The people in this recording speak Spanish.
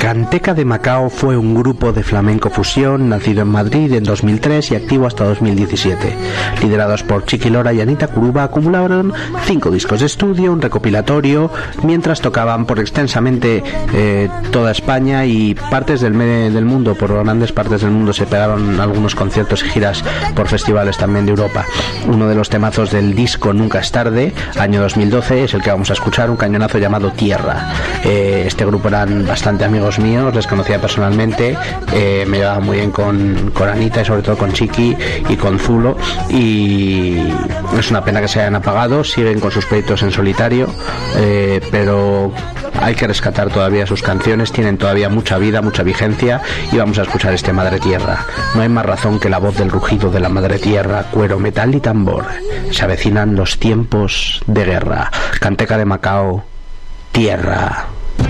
Canteca de Macao fue un grupo de flamenco fusión nacido en Madrid en 2003 y activo hasta 2017. Liderados por Chiqui Lora y Anita Curuba, acumularon 5 discos de estudio, un recopilatorio, mientras tocaban por extensamente toda España y partes del mundo, por grandes partes del mundo. Se pegaron algunos conciertos y giras por festivales también de Europa. Uno de los temazos del disco Nunca es tarde, año 2012, es el que vamos a escuchar, un cañonazo llamado Tierra. Este grupo eran bastante amigos míos, les conocía personalmente, me llevaba muy bien con Anita y sobre todo con Chiqui y con Zulo, y es una pena que se hayan apagado. Siguen con sus proyectos en solitario, pero hay que rescatar todavía sus canciones, tienen todavía mucha vida, mucha vigencia, y vamos a escuchar este Madre Tierra. No hay más razón que la voz del rugido de la Madre Tierra, cuero, metal y tambor. Se avecinan los tiempos de guerra. Canteca de Macao, Tierra.